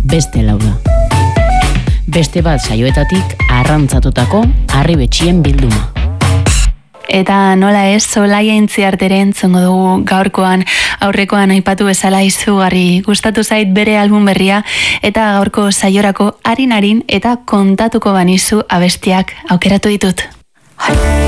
beste lau da. Beste bat saioetatik arrantzatutako harribetxien bilduma. Eta nola ez, Olaia Intziartere entzongo dugu gaurkoan, aurrekoan aipatu bezala izugarri gustatu zait bere album berria, eta gaurko saiorako harin eta kontatuko banizu abestiak aukeratu ditut.